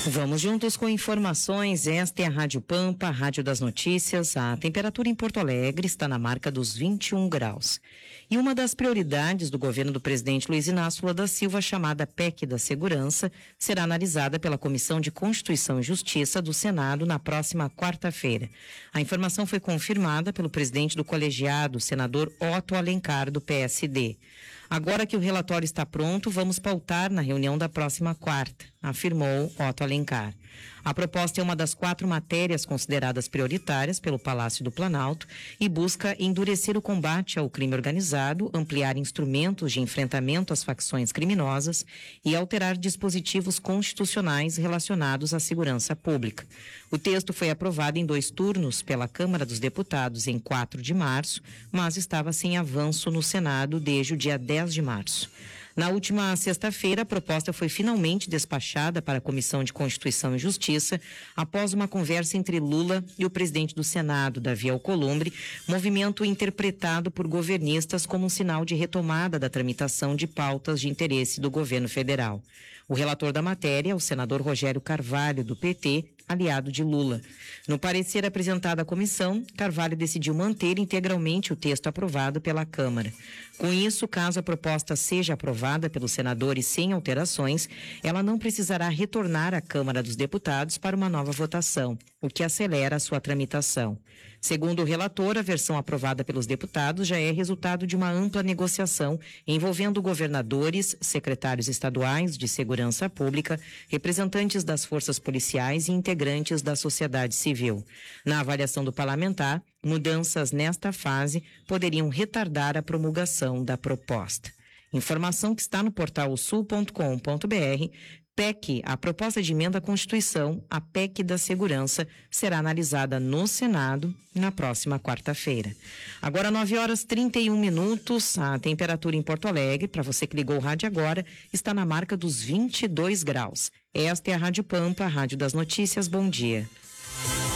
Vamos juntos com informações. Esta é a Rádio Pampa, a Rádio das Notícias. A temperatura em Porto Alegre está na marca dos 21 graus. E uma das prioridades do governo do presidente Luiz Inácio Lula da Silva, chamada PEC da Segurança, será analisada pela Comissão de Constituição e Justiça do Senado na próxima quarta-feira. A informação foi confirmada pelo presidente do colegiado, senador Otto Alencar, do PSD. Agora que o relatório está pronto, vamos pautar na reunião da próxima quarta, afirmou Otto Alencar. A proposta é uma das 4 matérias consideradas prioritárias pelo Palácio do Planalto e busca endurecer o combate ao crime organizado, ampliar instrumentos de enfrentamento às facções criminosas e alterar dispositivos constitucionais relacionados à segurança pública. O texto foi aprovado em 2 turnos pela Câmara dos Deputados em 4 de março, mas estava sem avanço no Senado desde o dia 10 de março. Na última sexta-feira, a proposta foi finalmente despachada para a Comissão de Constituição e Justiça após uma conversa entre Lula e o presidente do Senado, Davi Alcolumbre, movimento interpretado por governistas como um sinal de retomada da tramitação de pautas de interesse do governo federal. O relator da matéria, o senador Rogério Carvalho, do PT, aliado de Lula. No parecer apresentado à comissão, Carvalho decidiu manter integralmente o texto aprovado pela Câmara. Com isso, caso a proposta seja aprovada pelos senadores sem alterações, ela não precisará retornar à Câmara dos Deputados para uma nova votação, o que acelera a sua tramitação. Segundo o relator, a versão aprovada pelos deputados já é resultado de uma ampla negociação envolvendo governadores, secretários estaduais de segurança pública, representantes das forças policiais e integrantes da sociedade civil. Na avaliação do parlamentar, mudanças nesta fase poderiam retardar a promulgação da proposta. Informação que está no portal sul.com.br. PEC, a proposta de emenda à Constituição, a PEC da Segurança, será analisada no Senado na próxima quarta-feira. Agora, 9h31, a temperatura em Porto Alegre, para você que ligou o rádio agora, está na marca dos 22 graus. Esta é a Rádio Pampa, a Rádio das Notícias. Bom dia.